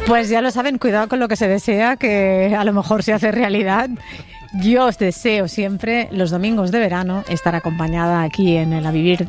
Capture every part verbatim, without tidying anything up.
Pues ya lo saben, cuidado con lo que se desea, que a lo mejor se hace realidad. Yo os deseo siempre, los domingos de verano, estar acompañada aquí en el A Vivir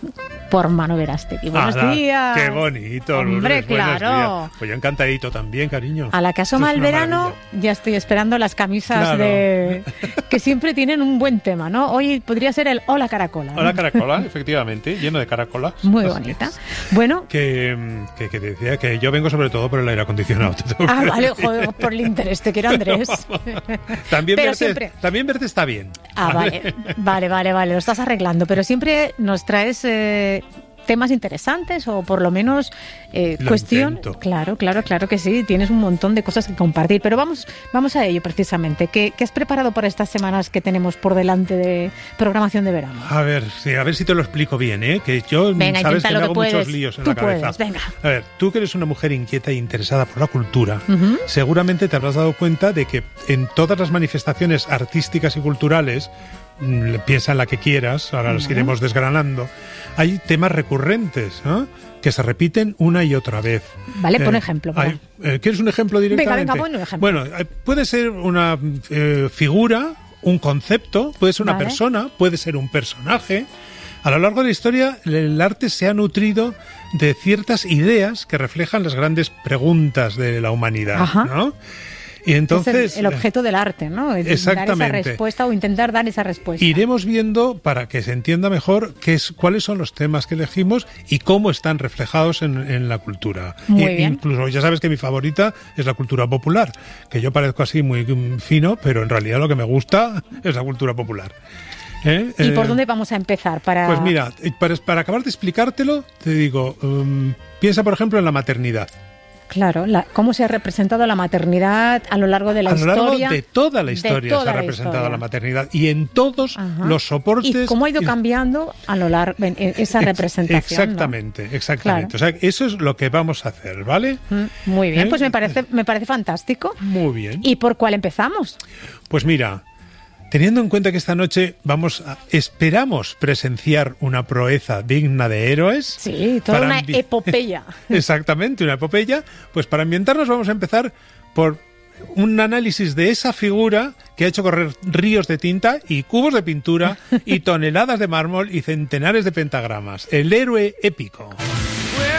por Manu Verástegui. Buenos ¡Hala! días. ¡Qué bonito! Hombre, Lourdes, buenos claro. días. Pues yo encantadito también, cariño. A la que asoma el verano, maravilla. ya estoy esperando las camisas Claro. de que siempre tienen un buen tema, ¿no? Hoy podría ser el Hola Caracola, ¿no? Hola Caracola, efectivamente, lleno de caracolas. Muy Así bonita. es. Bueno. Que, que, que te decía que yo vengo sobre todo por el aire acondicionado. Te tengo Ah, que vale, decir. joder, por el interés, te quiero, Andrés. También, Pero verte, siempre- también verte está bien. Ah, vale, vale, vale, vale, lo estás arreglando, pero siempre nos traes eh, temas interesantes o por lo menos eh, Lo cuestión. intento. Claro, claro, claro que sí, tienes un montón de cosas que compartir, pero vamos, vamos a ello precisamente. ¿Qué, qué has preparado para estas semanas que tenemos por delante de programación de verano? A ver, sí, a ver si te lo explico bien, ¿eh? Que yo, Venga, sabes intenta que lo me que hago puedes. muchos líos en Tú la cabeza. puedes, venga. A ver, tú que eres una mujer inquieta e interesada por la cultura, Ujú. seguramente te habrás dado cuenta de que en todas las manifestaciones artísticas y culturales, mm, piensa en la que quieras, ahora las Ujú. iremos desgranando, hay temas recurrentes, ¿no?, que se repiten una y otra vez. Vale, pon ejemplo, hay- venga. eh, ¿Quieres un ejemplo directamente? venga, pon un ejemplo. Bueno, eh, puede ser una eh, figura, un concepto, puede ser una Vale. persona, puede ser un personaje. A lo largo de la historia, el arte se ha nutrido de ciertas ideas que reflejan las grandes preguntas de la humanidad, Ajá. ¿no? Y entonces es el, el objeto del arte, ¿no? Es Dar esa exactamente. respuesta o intentar dar esa respuesta. iremos viendo, para que se entienda mejor, qué es, cuáles son los temas que elegimos y cómo están reflejados en, en la cultura. Muy Y- bien. Incluso ya sabes que mi favorita es la cultura popular, que yo parezco así muy mm, fino, pero en realidad lo que me gusta es la cultura popular. ¿Eh? ¿Y Eh, por dónde vamos a empezar? Para... Pues mira, eh, para, para acabar de explicártelo, te digo, um, piensa por ejemplo en la maternidad. Claro, la- cómo se ha representado la maternidad a lo largo de la A lo largo historia. de toda la de historia toda se ha la representado historia. la maternidad y en todos Ajá. los soportes. Y cómo ha ido y- cambiando a lo largo en- en esa Ex- representación. ¿no? Exactamente, exactamente. O sea, eso es lo que vamos a hacer, ¿vale? Mm, Muy bien, ¿Eh? pues me parece, me parece fantástico. Muy bien. ¿Y por cuál empezamos? Pues mira, teniendo en cuenta que esta noche vamos a, esperamos presenciar una proeza digna de héroes. Sí, toda para una ambi- epopeya. Exactamente, una epopeya. Pues para ambientarnos vamos a empezar por un análisis de esa figura que ha hecho correr ríos de tinta y cubos de pintura y toneladas de mármol y centenares de pentagramas. El héroe épico.